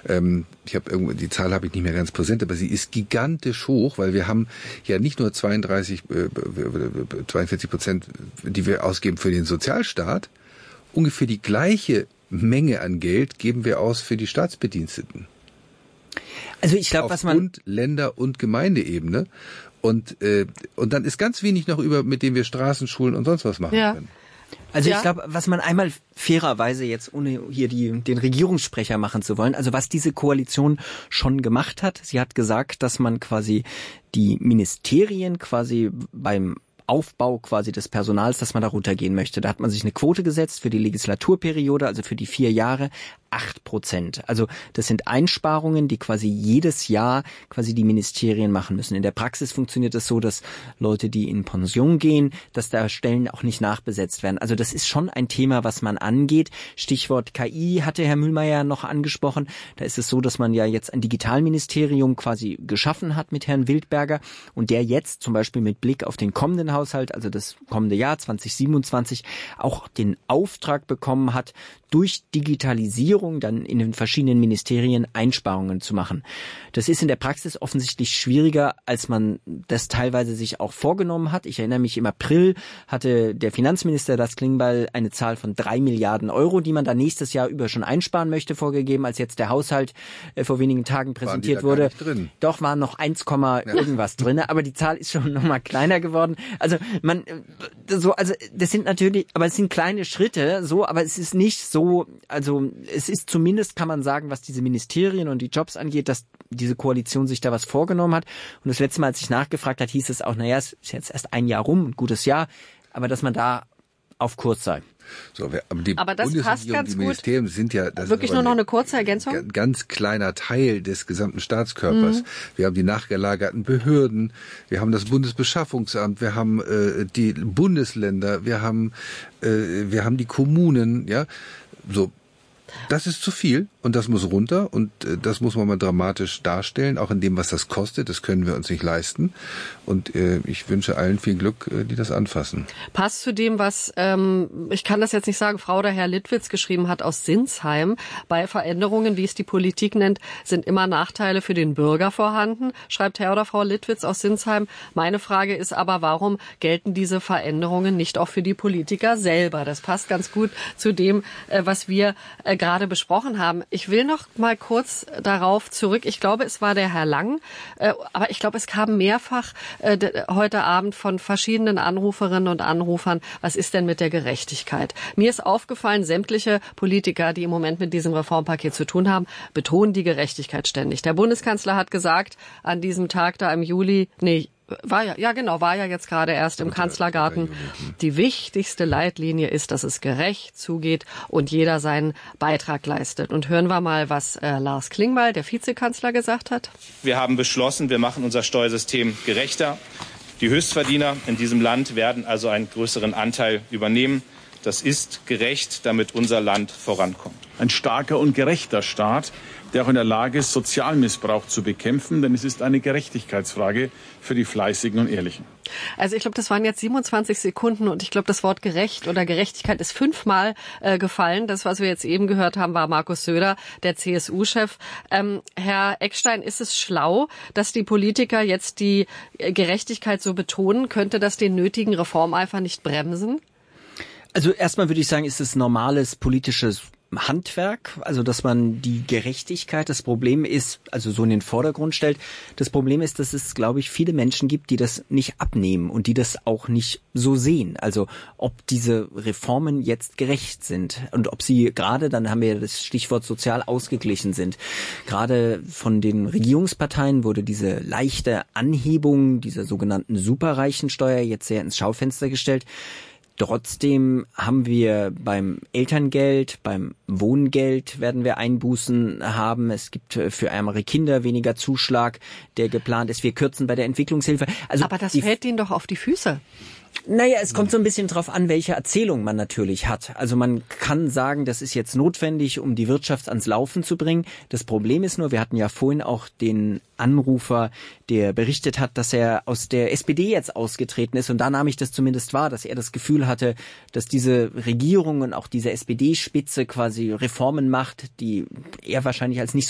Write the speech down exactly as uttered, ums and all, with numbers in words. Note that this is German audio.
Ähm, ich habe irgendwo, die Zahl habe ich nicht mehr ganz präsent, aber sie ist gigantisch hoch, weil wir haben ja nicht nur zweiunddreißig, äh, zweiundvierzig Prozent, die wir ausgeben für den Sozialstaat, ungefähr die gleiche Menge an Geld geben wir aus für die Staatsbediensteten. Also ich glaube, was man... Bund, Länder- und Gemeindeebene. Und, äh, und dann ist ganz wenig noch über, mit dem wir Straßen, Schulen und sonst was machen ja. können. Also ja. ich glaube, was man einmal fairerweise jetzt, ohne hier die, den Regierungssprecher machen zu wollen, also was diese Koalition schon gemacht hat, sie hat gesagt, dass man quasi die Ministerien quasi beim Aufbau quasi des Personals, dass man da runtergehen möchte. Da hat man sich eine Quote gesetzt für die Legislaturperiode, also für die vier Jahre, acht Prozent. Also das sind Einsparungen, die quasi jedes Jahr quasi die Ministerien machen müssen. In der Praxis funktioniert es so, dass Leute, die in Pension gehen, dass da Stellen auch nicht nachbesetzt werden. Also das ist schon ein Thema, was man angeht. Stichwort K I hatte Herr Mühlmeier noch angesprochen. Da ist es so, dass man ja jetzt ein Digitalministerium quasi geschaffen hat mit Herrn Wildberger und der jetzt zum Beispiel mit Blick auf den kommenden Haushalt, also das kommende Jahr zwanzig siebenundzwanzig, auch den Auftrag bekommen hat, durch Digitalisierung dann in den verschiedenen Ministerien Einsparungen zu machen. Das ist in der Praxis offensichtlich schwieriger, als man das teilweise sich auch vorgenommen hat. Ich erinnere mich, im April hatte der Finanzminister Lars Klingbeil eine Zahl von drei Milliarden Euro, die man da nächstes Jahr über schon einsparen möchte, vorgegeben, als jetzt der Haushalt äh, vor wenigen Tagen präsentiert waren die da wurde. gar nicht drin? Doch, waren noch eins, ja. irgendwas drin, aber die Zahl ist schon nochmal kleiner geworden. Also man, so, also das sind natürlich, aber es sind kleine Schritte, so, aber es ist nicht so, also es ist zumindest, kann man sagen, was diese Ministerien und die Jobs angeht, dass diese Koalition sich da was vorgenommen hat. Und das letzte Mal, als ich nachgefragt hat, hieß es auch, naja, es ist jetzt erst ein Jahr rum, ein gutes Jahr, aber dass man da auf Kurs sei. So, aber die aber das passt ganz die Ministerien gut. sind ja das wirklich ist nur noch eine kurze Ergänzung. Ein ganz kleiner Teil des gesamten Staatskörpers. Mhm. Wir haben die nachgelagerten Behörden, wir haben das Bundesbeschaffungsamt, wir haben äh, die Bundesländer, wir haben äh, wir haben die Kommunen, ja, so. Das ist zu viel und das muss runter und äh, das muss man mal dramatisch darstellen, auch in dem, was das kostet. Das können wir uns nicht leisten. Und äh, ich wünsche allen viel Glück, äh, die das anfassen. Passt zu dem, was, ähm, ich kann das jetzt nicht sagen, Frau oder Herr Littwitz geschrieben hat aus Sinsheim. Bei Veränderungen, wie es die Politik nennt, sind immer Nachteile für den Bürger vorhanden, schreibt Herr oder Frau Littwitz aus Sinsheim. Meine Frage ist aber, warum gelten diese Veränderungen nicht auch für die Politiker selber? Das passt ganz gut zu dem, äh, was wir äh, gerade besprochen haben. Ich will noch mal kurz darauf zurück. Ich glaube, es war der Herr Lang, äh, aber ich glaube, es kam mehrfach äh, heute Abend von verschiedenen Anruferinnen und Anrufern, was ist denn mit der Gerechtigkeit? Mir ist aufgefallen, sämtliche Politiker, die im Moment mit diesem Reformpaket zu tun haben, betonen die Gerechtigkeit ständig. Der Bundeskanzler hat gesagt, an diesem Tag da im Juli, nee, War ja, ja genau, war ja jetzt gerade erst im Kanzlergarten. Die wichtigste Leitlinie ist, dass es gerecht zugeht und jeder seinen Beitrag leistet. Und hören wir mal, was äh, Lars Klingbeil, der Vizekanzler, gesagt hat. Wir haben beschlossen, wir machen unser Steuersystem gerechter. Die Höchstverdiener in diesem Land werden also einen größeren Anteil übernehmen. Das ist gerecht, damit unser Land vorankommt. Ein starker und gerechter Staat, der auch in der Lage ist, Sozialmissbrauch zu bekämpfen, denn es ist eine Gerechtigkeitsfrage für die Fleißigen und Ehrlichen. Also ich glaube, das waren jetzt siebenundzwanzig Sekunden und ich glaube, das Wort gerecht oder Gerechtigkeit ist fünfmal äh, gefallen. Das, was wir jetzt eben gehört haben, war Markus Söder, der C S U-Chef. Ähm, Herr Eckstein, ist es schlau, dass die Politiker jetzt die Gerechtigkeit so betonen? Könnte das den nötigen Reformeifer nicht bremsen? Also erstmal würde ich sagen, ist es normales politisches Handwerk, also dass man die Gerechtigkeit, das Problem ist, also so in den Vordergrund stellt. Das Problem ist, dass es, glaube ich, viele Menschen gibt, die das nicht abnehmen und die das auch nicht so sehen. Also ob diese Reformen jetzt gerecht sind und ob sie gerade, dann haben wir das Stichwort sozial ausgeglichen sind. Gerade von den Regierungsparteien wurde diese leichte Anhebung dieser sogenannten Superreichensteuer jetzt sehr ins Schaufenster gestellt. Trotzdem haben wir beim Elterngeld, beim Wohngeld werden wir Einbußen haben. Es gibt für ärmere Kinder weniger Zuschlag, der geplant ist. Wir kürzen bei der Entwicklungshilfe. Also aber das fällt denen doch auf die Füße. Naja, es kommt so ein bisschen drauf an, welche Erzählung man natürlich hat. Also man kann sagen, das ist jetzt notwendig, um die Wirtschaft ans Laufen zu bringen. Das Problem ist nur, wir hatten ja vorhin auch den Anrufer, der berichtet hat, dass er aus der S P D jetzt ausgetreten ist. Und da nahm ich das zumindest wahr, dass er das Gefühl hatte, dass diese Regierung und auch diese S P D-Spitze quasi Reformen macht, die er wahrscheinlich als nicht